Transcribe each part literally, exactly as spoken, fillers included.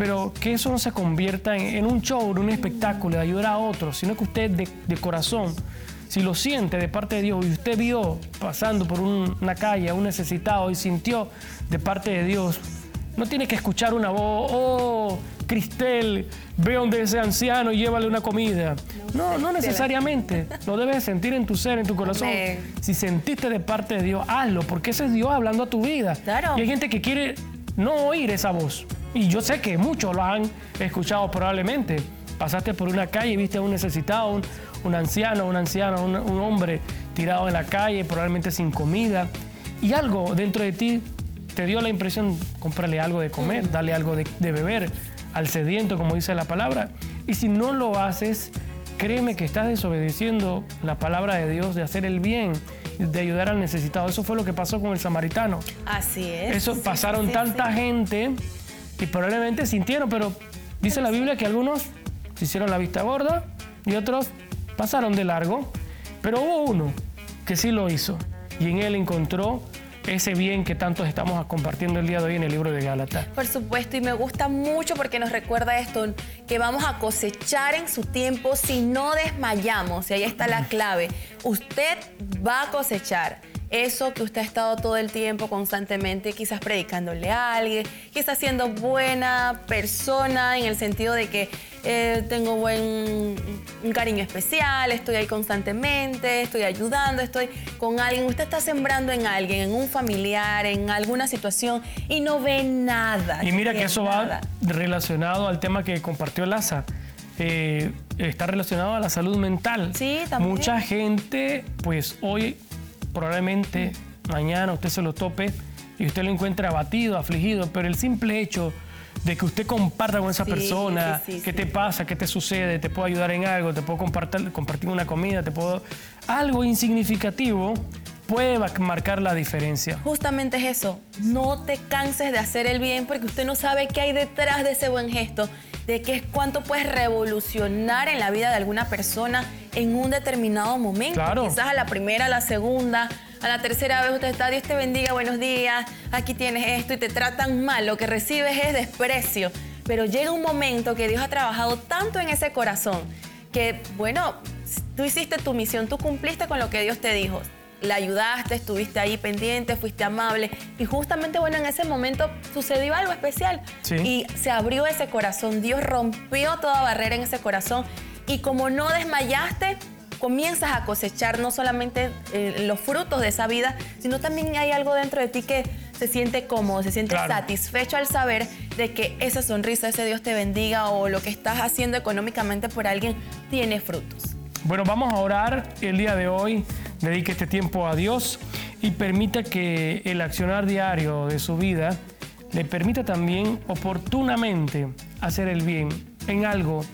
pero que eso no se convierta en, en un show, en un espectáculo de ayudar a otros, sino que usted de, de corazón, si lo siente de parte de Dios y usted vio pasando por un, una calle a un necesitado y sintió de parte de Dios, no tiene que escuchar una voz, oh, Cristel, ve donde ese anciano y llévale una comida. No, no necesariamente. Lo debes sentir en tu ser, en tu corazón. Amén. Si sentiste de parte de Dios, hazlo, porque ese es Dios hablando a tu vida. Claro. Y hay gente que quiere no oír esa voz. Y yo sé que muchos lo han escuchado probablemente. Pasaste por una calle y viste a un necesitado, un, un anciano, una anciana, un, un hombre tirado en la calle, probablemente sin comida. Y algo dentro de ti te dio la impresión, cómprale algo de comer, dale algo de, de beber al sediento, como dice la palabra. Y si no lo haces, créeme que estás desobedeciendo la palabra de Dios de hacer el bien, de ayudar al necesitado. Eso fue lo que pasó con el samaritano. Así es. Eso sí, pasaron sí, tanta sí. gente y probablemente sintieron, pero dice la Biblia que algunos se hicieron la vista gorda y otros pasaron de largo. Pero hubo uno que sí lo hizo y en él encontró ese bien que tantos estamos compartiendo el día de hoy en el libro de Gálatas. Por supuesto, y me gusta mucho porque nos recuerda esto, que vamos a cosechar en su tiempo si no desmayamos, y ahí está la clave. Usted va a cosechar eso que usted ha estado todo el tiempo constantemente, quizás predicándole a alguien, quizás siendo buena persona en el sentido de que eh, tengo buen, un cariño especial, estoy ahí constantemente, estoy ayudando, estoy con alguien. Usted está sembrando en alguien, en un familiar, en alguna situación y no ve nada. Y mira que eso nada. va relacionado al tema que compartió Laza. Eh, está relacionado a la salud mental. Sí, también. Mucha gente, pues hoy, probablemente mañana usted se lo tope y usted lo encuentra abatido, afligido, pero el simple hecho de que usted comparta con esa sí, persona, sí, sí, qué sí. te pasa, qué te sucede, te puedo ayudar en algo, te puedo compartir, compartir una comida, te puedo... Algo insignificativo puede marcar la diferencia. Justamente es eso, no te canses de hacer el bien porque usted no sabe qué hay detrás de ese buen gesto, de qué es cuánto puedes revolucionar en la vida de alguna persona en un determinado momento. Claro. Quizás a la primera, a la segunda, a la tercera vez usted está, Dios te bendiga, buenos días, aquí tienes esto y te tratan mal, lo que recibes es desprecio. Pero llega un momento que Dios ha trabajado tanto en ese corazón que, bueno, tú hiciste tu misión, tú cumpliste con lo que Dios te dijo. Le ayudaste, estuviste ahí pendiente, fuiste amable y justamente, bueno, en ese momento sucedió algo especial. Sí. Y se abrió ese corazón, Dios rompió toda barrera en ese corazón y como no desmayaste, comienzas a cosechar no solamente eh, los frutos de esa vida, sino también hay algo dentro de ti que se siente cómodo, se siente claro. satisfecho al saber de que esa sonrisa, ese Dios te bendiga o lo que estás haciendo económicamente por alguien tiene frutos. Bueno, vamos a orar el día de hoy. Dedique este tiempo a Dios y permita que el accionar diario de su vida le permita también oportunamente hacer el bien en algo.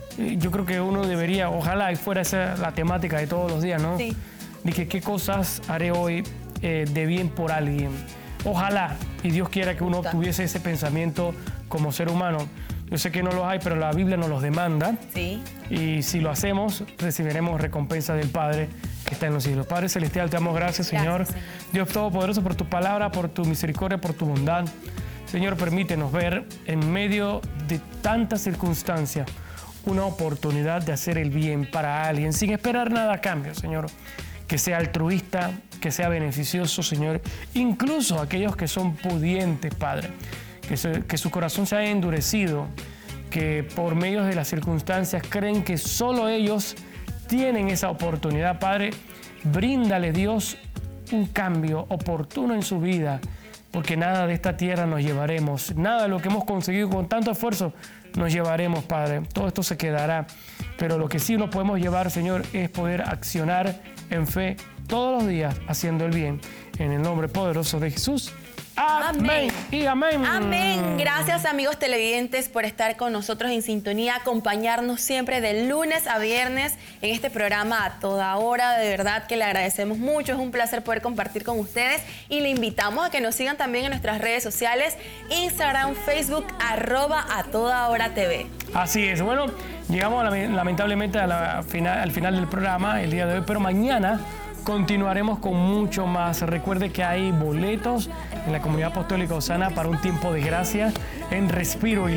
Yo creo que uno debería, ojalá y fuera esa la temática de todos los días, ¿no? Sí. De que qué cosas haré hoy eh, de bien por alguien. Ojalá, y Dios quiera que uno tuviese ese pensamiento como ser humano. Yo sé que no los hay, pero la Biblia nos los demanda. Sí. Y si lo hacemos, recibiremos recompensa del Padre que está en los cielos. Padre Celestial, te damos gracias, Señor. Gracias, Señor. Dios Todopoderoso, por tu palabra, por tu misericordia, por tu bondad. Señor, permítenos ver en medio de tantas circunstancias una oportunidad de hacer el bien para alguien, sin esperar nada a cambio, Señor. Que sea altruista, que sea beneficioso, Señor. Incluso aquellos que son pudientes, Padre. Que, se, que su corazón se haya endurecido, que por medio de las circunstancias creen que solo ellos tienen esa oportunidad. Padre, bríndale, Dios, un cambio oportuno en su vida, porque nada de esta tierra nos llevaremos, nada de lo que hemos conseguido con tanto esfuerzo nos llevaremos, Padre. Todo esto se quedará, pero lo que sí nos podemos llevar, Señor, es poder accionar en fe todos los días haciendo el bien. En el nombre poderoso de Jesús. Amén. Amén. Y amén. Amén. Gracias, amigos televidentes, por estar con nosotros en sintonía, acompañarnos siempre de lunes a viernes en este programa A Toda Hora. De verdad que le agradecemos mucho. Es un placer poder compartir con ustedes y le invitamos a que nos sigan también en nuestras redes sociales, Instagram, Facebook, arroba A Toda Hora T V. Así es. Bueno, llegamos lamentablemente a la final, al final del programa el día de hoy, pero mañana continuaremos con mucho más. Recuerde que hay boletos en la Comunidad Apostólica Osana para un tiempo de gracia en Respiro.